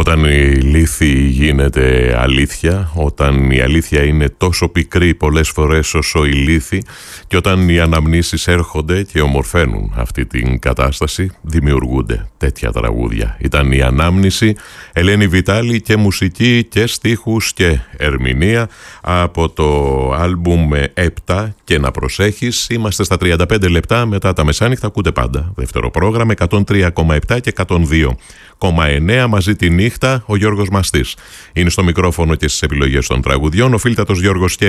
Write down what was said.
Όταν η λύθη γίνεται αλήθεια, όταν η αλήθεια είναι τόσο πικρή πολλές φορές όσο η λύθη, και όταν οι αναμνήσεις έρχονται και ομορφαίνουν αυτή την κατάσταση, δημιουργούνται τέτοια τραγούδια. Ήταν η Ανάμνηση, Ελένη Βιτάλη, και μουσική και στίχους και ερμηνεία από το άλμπουμ 7 και να προσέχεις. Είμαστε στα 35 λεπτά μετά τα μεσάνυχτα, ακούτε πάντα δεύτερο πρόγραμμα 103,7 και 102,9 μαζί τη νύχτα. Ο Γιώργος Μαστής είναι στο μικρόφωνο και στις επιλογές των τραγουδιών. Ο φίλτατος Γιώργος